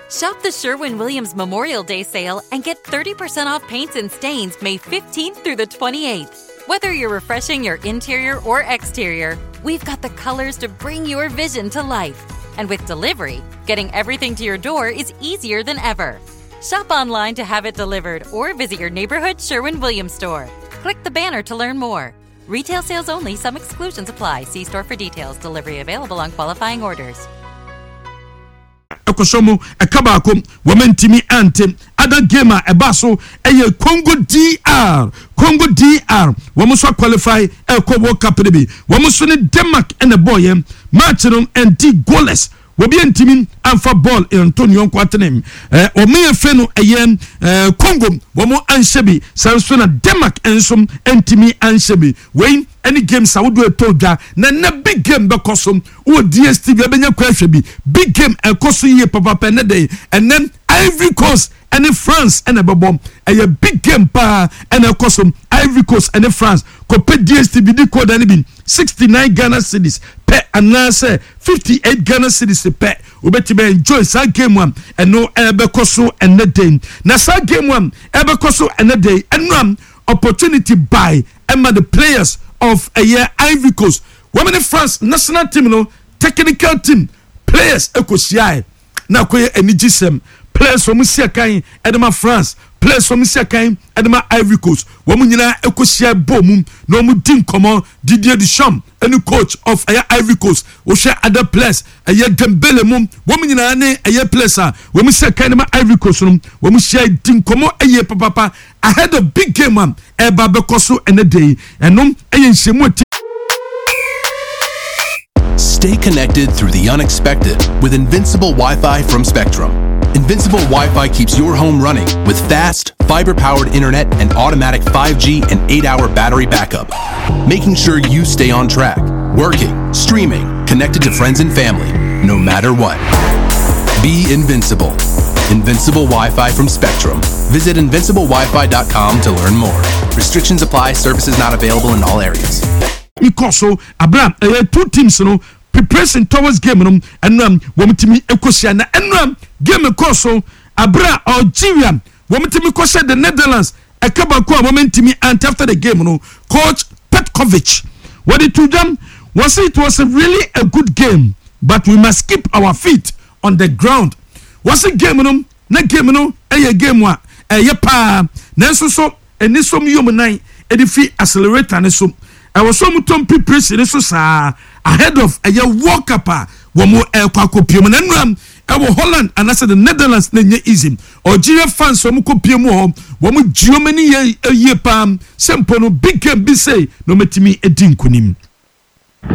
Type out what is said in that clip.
Shop the Sherwin-Williams Memorial Day sale and get 30% off paints and stains May 15th through the 28th. Whether you're refreshing your interior or exterior, we've got the colors to bring your vision to life. And with delivery, getting everything to your door is easier than ever. Shop online to have it delivered or visit your neighborhood Sherwin-Williams store. Click the banner to learn more. Retail sales only. Some exclusions apply. See store for details. Delivery available on qualifying orders. Ekosomo ekabako womentimi antem other gamer ebaso eye Congo DR womuso qualify eko World Cup bi womuso ne Denmark and the boy match no anti goalless wobi antimi amfa ball Antonio Kwatenem omi efe no eye Congo womo anshebi sanso na Denmark ensom antimi anshebi we any games I would do a toga na big game because DSTV abenya kwahwe big game ekoso ye papa penede and then Ivory Coast and France and a bobom a big game pa and ekoso Ivory Coast and France compare DSTV di code and be 69 Ghana cedis per anase 58 Ghana cedis per obetibe enjoy that game one and no ebekoso and the day na that game one ebekoso and the day and opportunity buy and the players of a year Ivory Coast. Women in France national team no technical team players ekosiai na koye enigisem players from Siakai edema France players from Siakai edema Ivory Coast women nyina ekosiai bomum no mu din komo Didier Deschamps any coach of a Ivory Coast wo share other players a year Dembele mum women nyina ne a year players women Siakai edema Ivory Coast no women share din komo a year papa ahead of big game man eba bekoso and a day and no enshemu. Stay connected through the unexpected with Invincible Wi-Fi from Spectrum. Invincible Wi-Fi keeps your home running with fast, fiber-powered internet and automatic 5G and 8-hour battery backup, making sure you stay on track, working, streaming, connected to friends and family, no matter what. Be invincible. Invincible Wi-Fi from Spectrum. Visit invinciblewifi.com to learn more. Restrictions apply. Services not available in all areas. Because Abraham, two teams no preparing towards game no and womitimi ekosia na game koso Abraham Algeria womitimi kosia the Netherlands ekabako womitimi and after the game no coach Petkovic what it to them was it was really a good game but we must keep our feet on the ground. Was a game no na game no game wa pa nanso so enisom yomunai edifi accelerator ne so I was so much preparation so ahead of a World Cup womo kwakopiem na Holland and I said the Netherlands na easy Algeria fans so mukopiem ho womo Germany ye pam sempo no big game bi say no metimi edin kunim.